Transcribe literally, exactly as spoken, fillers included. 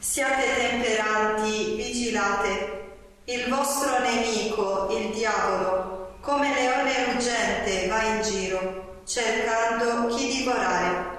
Siate temperanti, vigilate. Il vostro nemico, il diavolo, come leone ruggente va in giro, cercando chi divorare.